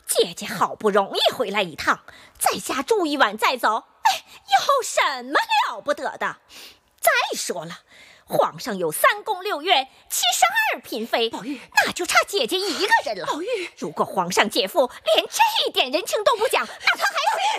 姐姐好不容易回来一趟，在家住一晚再走，有什么了不得的？再说了，皇上有3宫6院72嫔妃， 宝玉， 那就差姐姐一个人了。 宝玉， 如果皇上姐夫连这一点人情都不讲，那他还